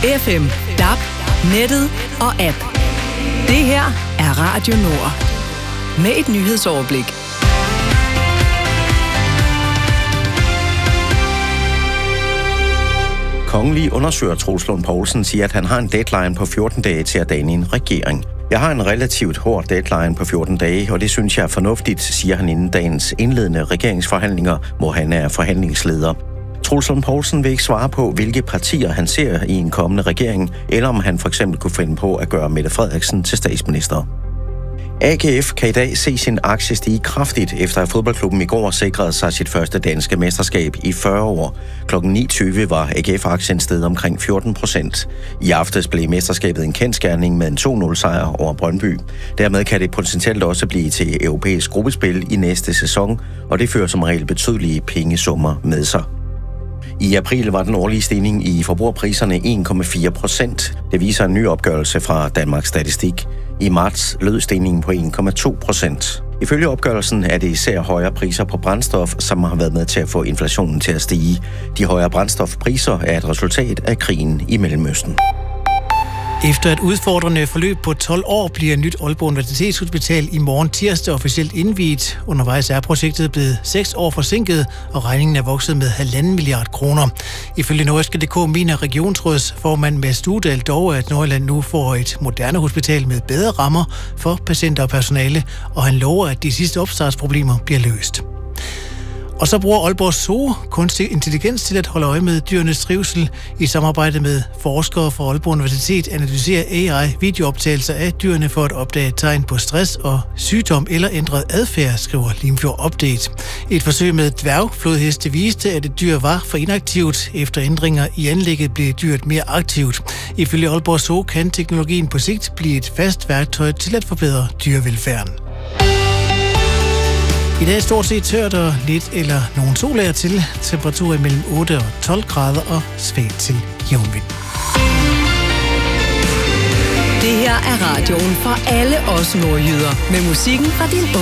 FM, DAB, nettet og app. Det her er Radio Nord. Med et nyhedsoverblik. Kongelig undersøger Troels Lund Poulsen siger, at han har en deadline på 14 dage til at danne en regering. Jeg har en relativt hård deadline på 14 dage, og det synes jeg er fornuftigt, siger han inden dagens indledende regeringsforhandlinger, hvor han er forhandlingsleder. Troels Lund Poulsen vil ikke svare på, hvilke partier han ser i en kommende regering, eller om han for eksempel kunne finde på at gøre Mette Frederiksen til statsminister. AGF kan i dag se sin aktie stige kraftigt, efter at fodboldklubben i går sikrede sig sit første danske mesterskab i 40 år. Klokken 9.20 var AGF-aktien steget omkring 14%. I aftes blev mesterskabet en kendsgerning med en 2-0-sejr over Brøndby. Dermed kan det potentielt også blive til europæisk gruppespil i næste sæson, og det fører som regel betydelige pengesummer med sig. I april var den årlige stigning i forbrugerpriserne 1,4%. Det viser en ny opgørelse fra Danmarks Statistik. I marts lød stigningen på 1,2%. Ifølge opgørelsen er det især højere priser på brændstof, som har været med til at få inflationen til at stige. De højere brændstofpriser er et resultat af krigen i Mellemøsten. Efter et udfordrende forløb på 12 år bliver nyt Aalborg Universitetshospital i morgen tirsdag officielt indviet. Undervejs er projektet blevet 6 år forsinket, og regningen er vokset med 1,5 milliard kroner. Ifølge Nordjyske.dk mener regionsrådsformand Mads Studal dog, at Nordjylland nu får et moderne hospital med bedre rammer for patienter og personale, og han lover, at de sidste opstartsproblemer bliver løst. Og så bruger Aalborg Zoo kunstig intelligens til at holde øje med dyrenes trivsel. I samarbejde med forskere fra Aalborg Universitet analyserer AI videooptagelser af dyrene for at opdage tegn på stress og sygdom eller ændret adfærd, skriver Limfjord Update. Et forsøg med dværgflodheste viste, at et dyr var for inaktivt. Efter ændringer i anlægget blev dyret mere aktivt. Ifølge Aalborg Zoo kan teknologien på sigt blive et fast værktøj til at forbedre dyrevelfærden. I dag er stort set tørt og lidt eller nogen sol er til. Temperaturer mellem 8 og 12 grader og svagt til jævnvind. Det her er radioen for alle os nordjyder. Med musikken fra din